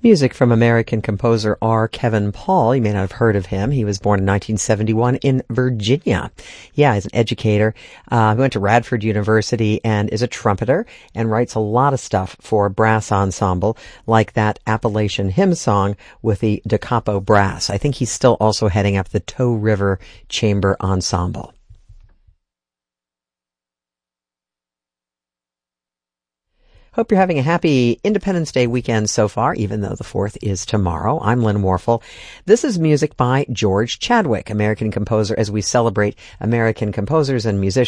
Music from American composer R. Kevin Paul. You may not have heard of him. He was born in 1971 in Virginia. Yeah, he's an educator. He went to Radford University and is a trumpeter and writes a lot of stuff for brass ensemble, like that Appalachian hymn song with the Da Capo Brass. I think he's still also heading up the Toe River Chamber Ensemble. Hope you're having a happy Independence Day weekend so far, even though the 4th is tomorrow. I'm Lynn Warfel. This is music by George Chadwick, American composer, as we celebrate American composers and musicians